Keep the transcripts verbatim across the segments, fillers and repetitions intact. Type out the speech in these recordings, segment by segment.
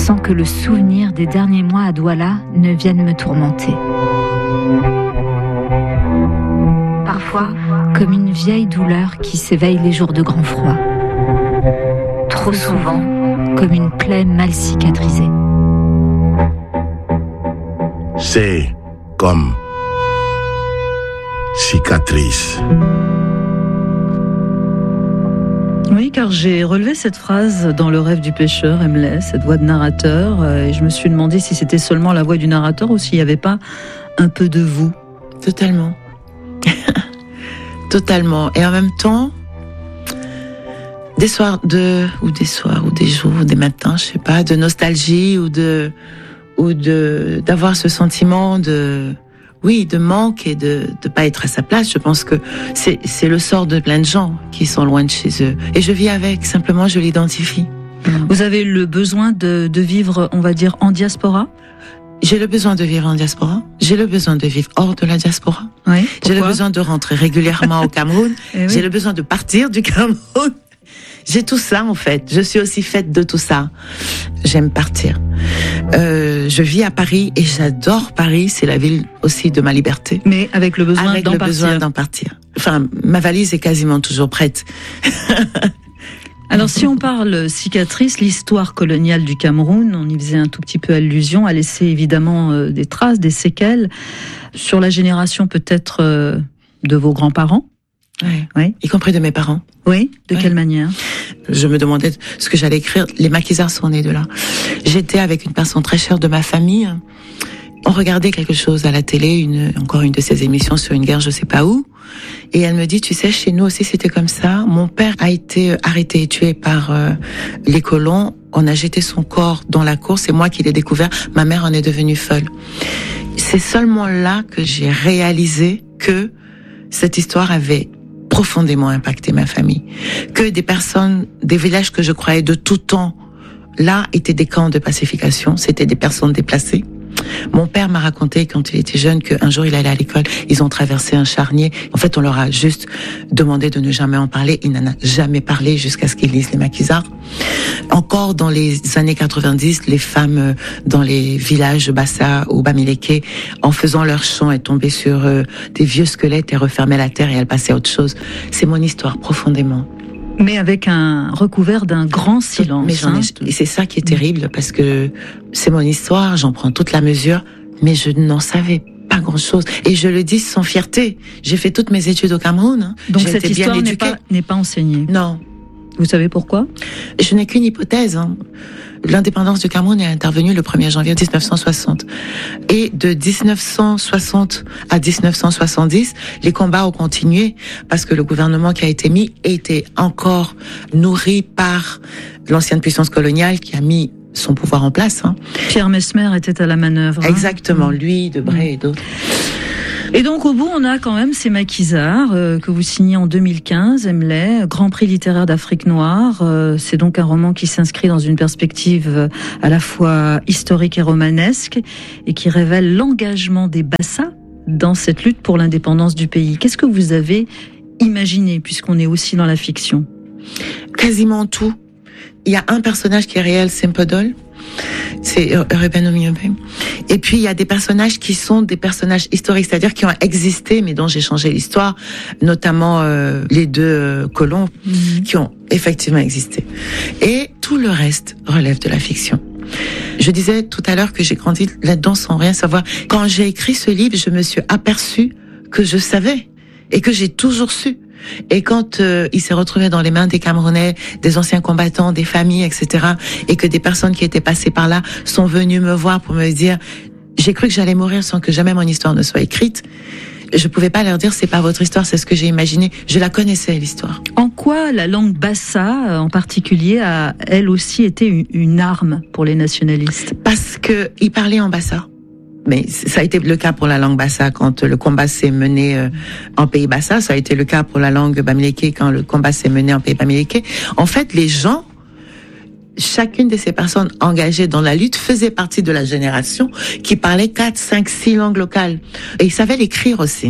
sans que le souvenir des derniers mois à Douala ne vienne me tourmenter. Parfois, comme une vieille douleur qui s'éveille les jours de grand froid. Trop souvent, comme une plaie mal cicatrisée. C'est comme cicatrice. Oui, car j'ai relevé cette phrase dans Le rêve du pêcheur, Emley, cette voix de narrateur, et je me suis demandé si c'était seulement la voix du narrateur ou s'il n'y avait pas un peu de vous. Totalement. Totalement. Et en même temps, des soirs de, ou des soirs, ou des jours, ou des matins, je sais pas, de nostalgie, ou de, ou de, d'avoir ce sentiment de, oui, de manque et de, de pas être à sa place. Je pense que c'est, c'est le sort de plein de gens qui sont loin de chez eux. Et je vis avec, simplement, je l'identifie. Vous avez le besoin de, de vivre, on va dire, en diaspora? J'ai le besoin de vivre en diaspora. J'ai le besoin de vivre hors de la diaspora. Oui, j'ai le besoin de rentrer régulièrement au Cameroun. Oui. J'ai le besoin de partir du Cameroun. J'ai tout ça, en fait. Je suis aussi faite de tout ça. J'aime partir. Euh, je vis à Paris et j'adore Paris. C'est la ville aussi de ma liberté. Mais avec le besoin avec d'en le partir. besoin d'en partir. Enfin, ma valise est quasiment toujours prête. Alors, si on parle cicatrice, l'histoire coloniale du Cameroun, on y faisait un tout petit peu allusion, a laissé évidemment euh, des traces, des séquelles sur la génération peut-être euh, de vos grands-parents. Oui, oui, y compris de mes parents. Oui, de oui. quelle manière? Je me demandais ce que j'allais écrire. Les maquisards sont nés de là. J'étais avec une personne très chère de ma famille. On regardait quelque chose à la télé, une, encore une de ces émissions sur une guerre, je sais pas où. Et elle me dit, tu sais, chez nous aussi c'était comme ça. Mon père a été arrêté et tué par euh, les colons. On a jeté son corps dans la cour. C'est moi qui l'ai découvert. Ma mère en est devenue folle. C'est seulement là que j'ai réalisé que cette histoire avait profondément impacté ma famille. Que des personnes, des villages que je croyais de tout temps, là, étaient des camps de pacification. C'était des personnes déplacées. Mon père m'a raconté quand il était jeune qu'un jour il allait à l'école, ils ont traversé un charnier. En fait, on leur a juste demandé de ne jamais en parler. Il n'en a jamais parlé jusqu'à ce qu'ils lisent les maquisards. Encore dans les années quatre-vingt-dix, les femmes dans les villages Bassa ou Bamileke, en faisant leur chant, elles tombaient sur euh, des vieux squelettes et refermaient la terre et elles passaient à autre chose. C'est mon histoire profondément. Mais avec un recouvert d'un grand silence. Mais j'en ai, et c'est ça qui est terrible parce que c'est mon histoire, j'en prends toute la mesure, mais je n'en savais pas grand-chose. Et je le dis sans fierté. J'ai fait toutes mes études au Cameroun. Hein. Donc J'ai cette été histoire bien n'est pas, n'est pas enseignée. Non. Vous savez pourquoi? Je n'ai qu'une hypothèse. Hein. L'indépendance du Cameroun est intervenue le premier janvier dix-neuf cent soixante. Et de dix-neuf cent soixante à dix-neuf cent soixante-dix, les combats ont continué parce que le gouvernement qui a été mis était encore nourri par l'ancienne puissance coloniale qui a mis son pouvoir en place. Hein. Pierre Messmer était à la manœuvre. Exactement, hein. lui, Debré mmh. et d'autres. Et donc au bout, on a quand même ces maquisards euh, que vous signez en deux mille quinze, Emley, Grand Prix littéraire d'Afrique noire. Euh, c'est donc un roman qui s'inscrit dans une perspective euh, à la fois historique et romanesque et qui révèle l'engagement des Bassa dans cette lutte pour l'indépendance du pays. Qu'est-ce que vous avez imaginé, puisqu'on est aussi dans la fiction? Quasiment tout. Il y a un personnage qui est réel, c'est Mpodol. C'est Ruben Omiobe. Et puis, il y a des personnages qui sont des personnages historiques, c'est-à-dire qui ont existé, mais dont j'ai changé l'histoire, notamment euh, les deux euh, colons mmh. qui ont effectivement existé. Et tout le reste relève de la fiction. Je disais tout à l'heure que j'ai grandi là-dedans sans rien savoir. Quand j'ai écrit ce livre, je me suis aperçue que je savais et que j'ai toujours su. Et quand euh, il s'est retrouvé dans les mains des Camerounais, des anciens combattants, des familles, et cetera, et que des personnes qui étaient passées par là sont venues me voir pour me dire « J'ai cru que j'allais mourir sans que jamais mon histoire ne soit écrite », je pouvais pas leur dire « C'est pas votre histoire, c'est ce que j'ai imaginé ». Je la connaissais, l'histoire. En quoi la langue Bassa, en particulier, a elle aussi été une, une arme pour les nationalistes? Parce que ils parlaient en Bassa. Mais ça a été le cas pour la langue Bassa quand le combat s'est mené euh, en pays Bassa. Ça a été le cas pour la langue Bamileke quand le combat s'est mené en pays Bamileke. En fait, les gens, chacune de ces personnes engagées dans la lutte faisait partie de la génération qui parlait quatre, cinq, six langues locales. Et ils savaient l'écrire aussi.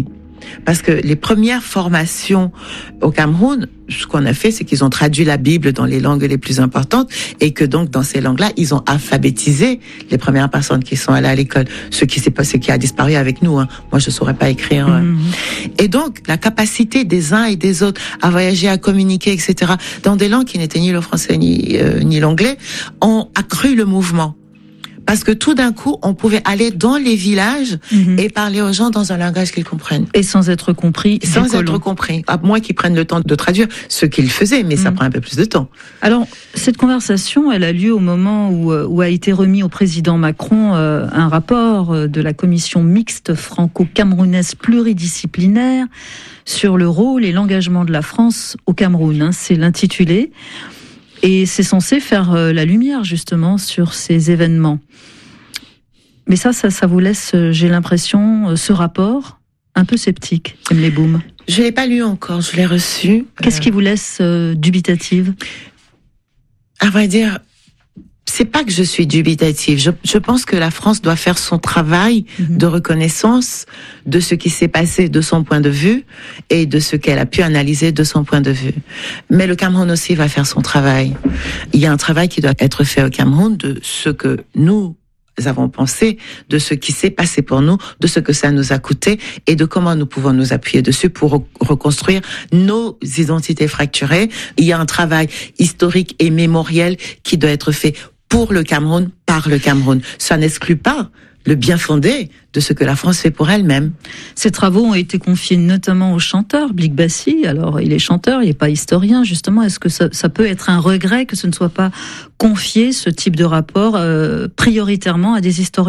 Parce que les premières formations au Cameroun, ce qu'on a fait, c'est qu'ils ont traduit la Bible dans les langues les plus importantes et que donc dans ces langues-là, ils ont alphabétisé les premières personnes qui sont allées à l'école. Ce qui s'est passé, qui a disparu avec nous. Hein. Moi, je saurais pas écrire. Mmh. Et donc, la capacité des uns et des autres à voyager, à communiquer, et cetera, dans des langues qui n'étaient ni le français ni euh, ni l'anglais, ont accru le mouvement. Parce que tout d'un coup, on pouvait aller dans les villages mmh. et parler aux gens dans un langage qu'ils comprennent. Et sans être compris. Sans être compris. À moins qu'ils prennent le temps de traduire ce qu'ils faisaient, mais mmh. ça prend un peu plus de temps. Alors, cette conversation, elle a lieu au moment où, où a été remis au président Macron euh, un rapport de la commission mixte franco-camerounaise pluridisciplinaire sur le rôle et l'engagement de la France au Cameroun. Hein, c'est l'intitulé. Et c'est censé faire la lumière, justement, sur ces événements. Mais ça, ça, ça vous laisse, j'ai l'impression, ce rapport un peu sceptique, Emily Boom. Je l'ai pas lu encore, je l'ai reçu. Qu'est-ce qui vous laisse euh, dubitative ? À vrai dire, c'est pas que je suis dubitative. Je, je pense que la France doit faire son travail mmh. de reconnaissance de ce qui s'est passé de son point de vue et de ce qu'elle a pu analyser de son point de vue. Mais le Cameroun aussi va faire son travail. Il y a un travail qui doit être fait au Cameroun de ce que nous avons pensé, de ce qui s'est passé pour nous, de ce que ça nous a coûté et de comment nous pouvons nous appuyer dessus pour re- reconstruire nos identités fracturées. Il y a un travail historique et mémoriel qui doit être fait pour le Cameroun, par le Cameroun. Ça n'exclut pas le bien fondé de ce que la France fait pour elle-même. Ces travaux ont été confiés notamment au chanteur Blik Bassi. Alors, il est chanteur, il n'est pas historien, justement. Est-ce que ça, ça peut être un regret que ce ne soit pas confié, ce type de rapport, euh, prioritairement à des historiens ?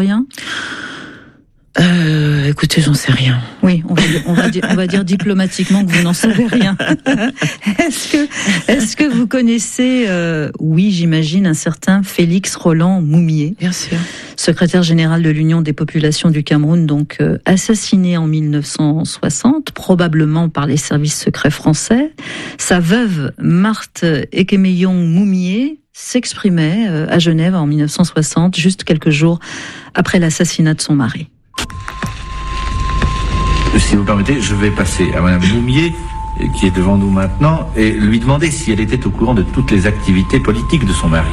Euh, écoutez, j'en sais rien. Oui, on va, on va dire, on va dire diplomatiquement que vous n'en savez rien. Est-ce que, est-ce que vous connaissez, euh, oui, j'imagine, un certain Félix Roland Moumié. Bien sûr. Secrétaire général de l'Union des populations du Cameroun, donc euh, assassiné en mille neuf cent soixante, probablement par les services secrets français. Sa veuve, Marthe Ekemeyong Moumié, s'exprimait euh, à Genève en mille neuf cent soixante, juste quelques jours après l'assassinat de son mari. Si vous permettez, je vais passer à Madame Moumié, qui est devant nous maintenant, et lui demander si elle était au courant de toutes les activités politiques de son mari.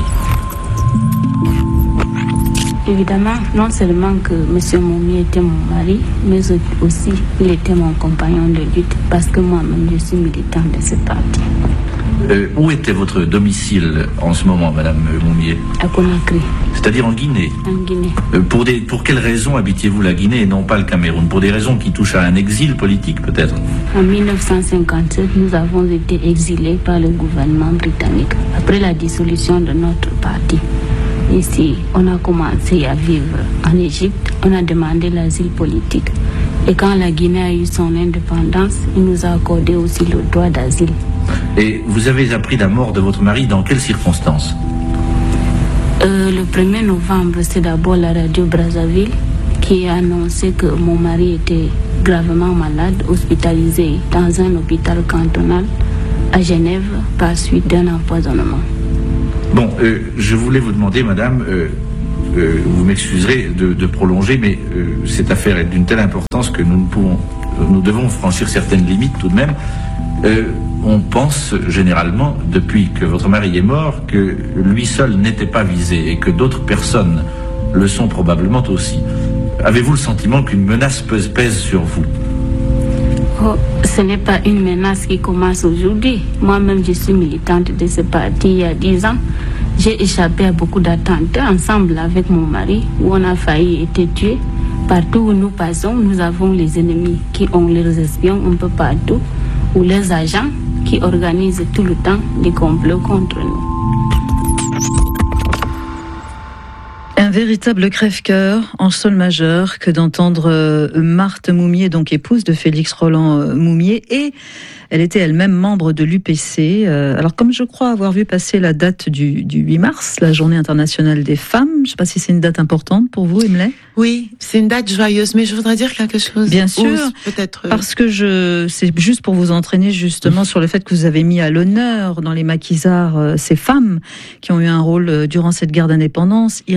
Évidemment, non seulement que M. Moumié était mon mari, mais aussi il était mon compagnon de lutte, parce que moi-même je suis militante de ce parti. Euh, où était votre domicile en ce moment, Madame Moumié ? À Conakry. C'est-à-dire en Guinée ? En Guinée. Euh, pour, des, pour quelles raisons habitiez-vous la Guinée et non pas le Cameroun ? Pour des raisons qui touchent à un exil politique, peut-être ? En mille neuf cent cinquante-sept, nous avons été exilés par le gouvernement britannique après la dissolution de notre parti. Ici, on a commencé à vivre en Égypte, on a demandé l'asile politique. Et quand la Guinée a eu son indépendance, il nous a accordé aussi le droit d'asile. Et vous avez appris la mort de votre mari dans quelles circonstances ? euh, Le premier novembre, c'est d'abord la radio Brazzaville qui a annoncé que mon mari était gravement malade, hospitalisé dans un hôpital cantonal à Genève par suite d'un empoisonnement. Bon, euh, je voulais vous demander, madame, euh, euh, vous m'excuserez de, de prolonger, mais euh, cette affaire est d'une telle importance que nous ne pouvons, nous devons franchir certaines limites tout de même. Euh, on pense généralement, depuis que votre mari est mort, que lui seul n'était pas visé et que d'autres personnes le sont probablement aussi. Avez-vous le sentiment qu'une menace pèse sur vous ? Oh, ce n'est pas une menace qui commence aujourd'hui. Moi-même, je suis militante de ce parti il y a dix ans. J'ai échappé à beaucoup d'attentats ensemble avec mon mari, où on a failli être tué. Partout où nous passons, nous avons les ennemis qui ont leurs espions un peu partout, ou les agents qui organisent tout le temps des complots contre nous. Un véritable crève-cœur en sol majeur que d'entendre euh, Marthe Moumié, donc épouse de Félix Roland euh, Moumié, et elle était elle-même membre de l'U P C. Euh, alors comme je crois avoir vu passer la date du, du huit mars, la journée internationale des femmes, je ne sais pas si c'est une date importante pour vous, Emily ? Oui, c'est une date joyeuse, mais je voudrais dire quelque chose. Bien sûr, Ou, peut-être... parce que je, c'est juste pour vous entraîner justement sur le fait que vous avez mis à l'honneur dans les maquisards euh, ces femmes qui ont eu un rôle euh, durant cette guerre d'indépendance. Irène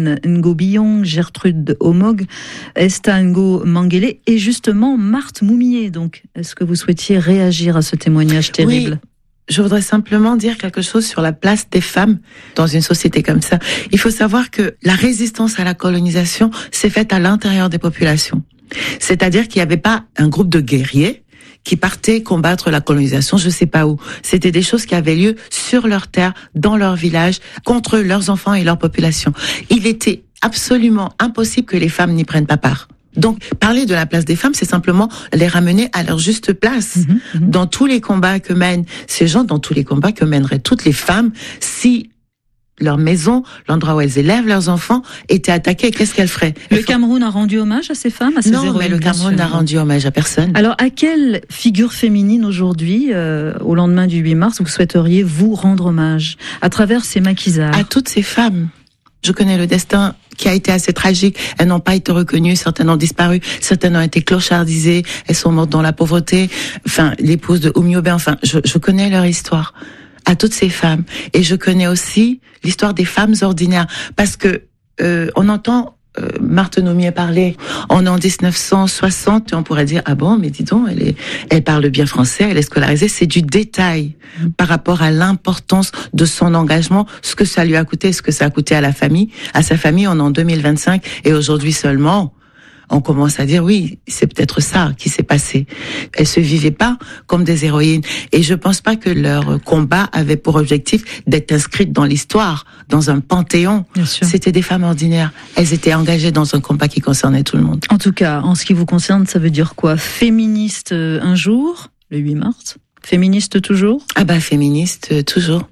Hélène Ngo-Billon, Gertrude Omog, Esta Ngo Mangele et justement Marthe Moumier. Donc, est-ce que vous souhaitiez réagir à ce témoignage terrible ? Oui. Je voudrais simplement dire quelque chose sur la place des femmes dans une société comme ça. Il faut savoir que la résistance à la colonisation s'est faite à l'intérieur des populations. C'est-à-dire qu'il n'y avait pas un groupe de guerriers qui partaient combattre la colonisation, je sais pas où. C'était des choses qui avaient lieu sur leur terre, dans leur village, contre leurs enfants et leur population. Il était absolument impossible que les femmes n'y prennent pas part. Donc, parler de la place des femmes, c'est simplement les ramener à leur juste place. Mmh, mmh. Dans tous les combats que mènent ces gens, dans tous les combats que mèneraient toutes les femmes, si leur maison, l'endroit où elles élèvent leurs enfants, était attaqué, qu'est-ce qu'elles feraient ? Le Cameroun a rendu hommage à ces femmes, à ces héroïnes ? Non, mais le Cameroun n'a rendu hommage à personne. Alors, à quelle figure féminine aujourd'hui, euh, au lendemain du huit mars, vous souhaiteriez vous rendre hommage à travers ces maquisards ? À toutes ces femmes. Je connais le destin qui a été assez tragique. Elles n'ont pas été reconnues, certaines ont disparu, certaines ont été clochardisées, elles sont mortes dans la pauvreté. Enfin, l'épouse de Oumi Aubin, enfin, je, je connais leur histoire. À toutes ces femmes. Et je connais aussi l'histoire des femmes ordinaires. Parce que euh, on entend euh, Marthe Moumier parler en en dix-neuf cent soixante, et on pourrait dire, ah bon, mais dis donc, elle, est, elle parle bien français, elle est scolarisée. C'est du détail par rapport à l'importance de son engagement, ce que ça lui a coûté, ce que ça a coûté à la famille. À sa famille, on est en deux mille vingt-cinq, et aujourd'hui seulement, on commence à dire oui, c'est peut-être ça qui s'est passé. Elles se vivaient pas comme des héroïnes, et je pense pas que leur combat avait pour objectif d'être inscrites dans l'histoire, dans un panthéon. C'était des femmes ordinaires. Elles étaient engagées dans un combat qui concernait tout le monde. En tout cas, en ce qui vous concerne, ça veut dire quoi ? Féministe un jour, le huit mars. Féministe toujours ? Ah bah féministe euh, toujours.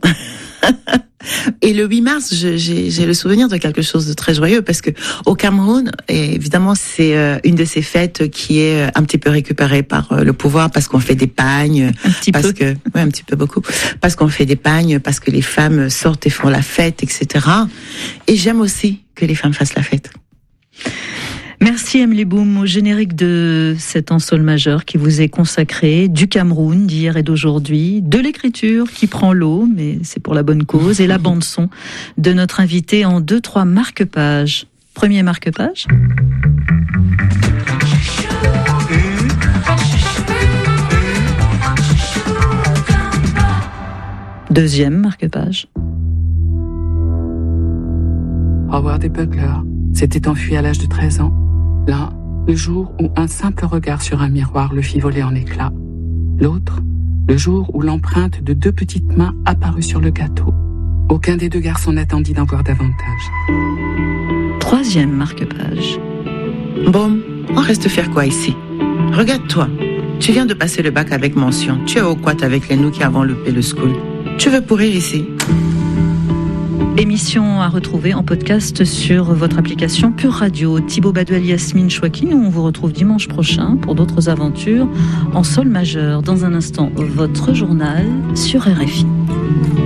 Et le huit mars, je, j'ai, j'ai le souvenir de quelque chose de très joyeux, parce que au Cameroun, et évidemment, c'est euh, une de ces fêtes qui est un petit peu récupérée par euh, le pouvoir, parce qu'on fait des pagnes, un petit parce peu. que, ouais, un petit peu beaucoup, parce qu'on fait des pagnes, parce que les femmes sortent et font la fête, et cetera. Et j'aime aussi que les femmes fassent la fête. Merci Emily Boum, au générique de cet en sol majeur qui vous est consacré, du Cameroun d'hier et d'aujourd'hui, de l'écriture qui prend l'eau, mais c'est pour la bonne cause, et la bande-son de notre invité en deux, trois marque-pages. Premier marque-page. Deuxième marque-page. Howard Bugler s'était enfui à l'âge de treize ans. L'un, le jour où un simple regard sur un miroir le fit voler en éclats. L'autre, le jour où l'empreinte de deux petites mains apparut sur le gâteau. Aucun des deux garçons n'attendit d'en voir davantage. Troisième marque-page. Bon, on reste faire quoi ici ? Regarde-toi, tu viens de passer le bac avec mention. Tu es au quat avec les nous qui avons loupé le school. Tu veux pourrir ici ? Émission à retrouver en podcast sur votre application Pure Radio. Thibaut Badouel, Yasmine Chouaki, nous on vous retrouve dimanche prochain pour d'autres aventures en sol majeur. Dans un instant, votre journal sur R F I.